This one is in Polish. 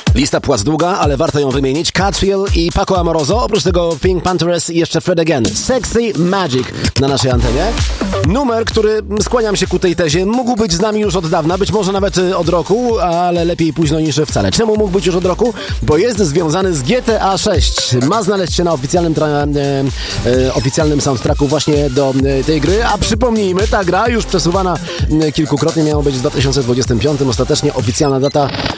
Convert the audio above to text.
Lista płac długa, ale warto ją wymienić. Catfield i Paco Amoroso, oprócz tego Pink Panthers i jeszcze Fred Again. Sexy Magic na naszej antenie. Numer, który, skłaniam się ku tej tezie, mógł być z nami już od dawna, być może nawet od roku, ale lepiej późno niż wcale. Czemu mógł być już od roku? Bo jest związany z GTA 6. Ma znaleźć się na oficjalnym soundtracku właśnie do tej gry, a przypomnijmy, ta gra już przesuwana kilkukrotnie, miała być w 2025. Ostatecznie oficjalna data